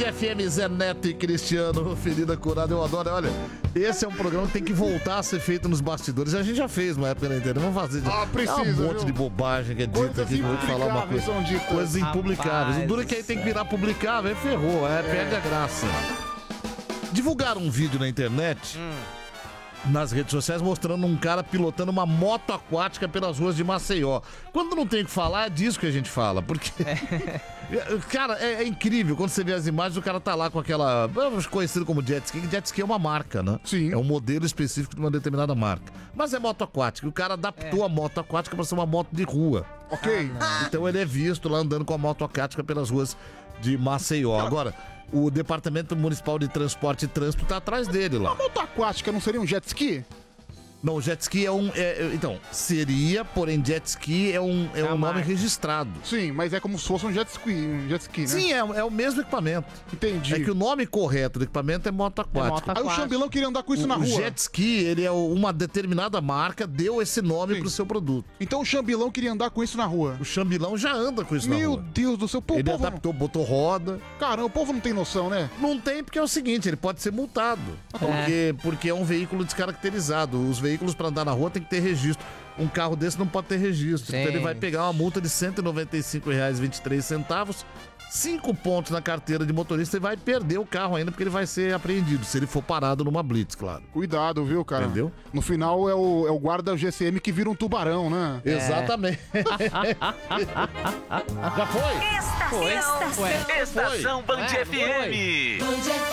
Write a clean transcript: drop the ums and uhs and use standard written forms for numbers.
FM, Zé Neto e Cristiano, ferida curada, eu adoro. Olha, esse é um programa que tem que voltar a ser feito nos bastidores. A gente já fez uma época na internet, vamos fazer. Precisa, um monte de bobagem que é dita aqui, que eu vou te falar uma coisa. Coisas impublicáveis. O duro é que aí tem que virar publicável, aí ferrou, perde a graça. Divulgaram um vídeo na internet, nas redes sociais, mostrando um cara pilotando uma moto aquática pelas ruas de Maceió. Quando não tem o que falar, é disso que a gente fala, porque... Cara, é incrível, quando você vê as imagens, o cara tá lá com aquela... conhecido como jet ski, jet ski é uma marca, né? Sim. É um modelo específico de uma determinada marca. Mas é moto aquática, o cara adaptou a moto aquática pra ser uma moto de rua. Ok. Então ele é visto lá andando com a moto aquática pelas ruas de Maceió. Agora, o Departamento Municipal de Transporte e Trânsito tá atrás dele lá. A moto aquática não seria um jet ski? Não, jet ski é um... então, seria, porém jet ski é um nome registrado. Sim, mas é como se fosse um jet ski, né? Sim, é o mesmo equipamento. Entendi. É que o nome correto do equipamento é moto aquática. Aí o Xambilão queria andar com isso na rua. O jet ski, ele é uma determinada marca, deu esse nome pro seu produto. Então o Xambilão queria andar com isso na rua. O Xambilão já anda com isso na rua. Meu Deus do céu, pô, ele adaptou, botou roda. Caramba, o povo não tem noção, né? Não tem, porque é o seguinte, ele pode ser multado. Porque é um veículo descaracterizado. Os veículos para andar na rua tem que ter registro. Um carro desse não pode ter registro. Sim. Então ele vai pegar uma multa de R$ 195,23, 5 pontos na carteira de motorista e vai perder o carro ainda, porque ele vai ser apreendido, se ele for parado numa blitz, claro. Cuidado, viu, cara? Entendeu? No final é o guarda GCM que vira um tubarão, né? Exatamente. Já foi? Estação Band FM.